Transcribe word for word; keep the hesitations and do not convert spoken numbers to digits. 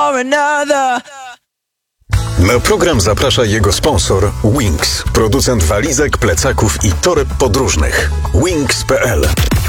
or another. Na program zaprasza jego sponsor Wings, producent walizek, plecaków i toreb podróżnych. Wings kropka p l